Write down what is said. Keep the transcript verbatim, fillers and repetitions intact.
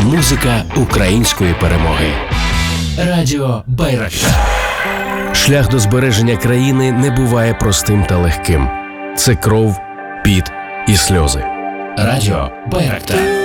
Музика української перемоги. Радіо Байрактар. Шлях до збереження країни не буває простим та легким. Це кров, піт і сльози. Радіо Байрактар.